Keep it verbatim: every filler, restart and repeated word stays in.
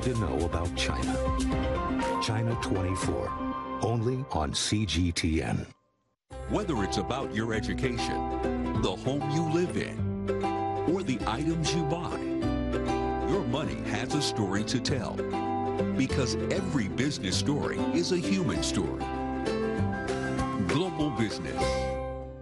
to know about China. China twenty-four, only on C G T N. Whether it's about your education, the home you live in, or the items you buy, your money has a story to tell. Because every business story is a human story. Global Business.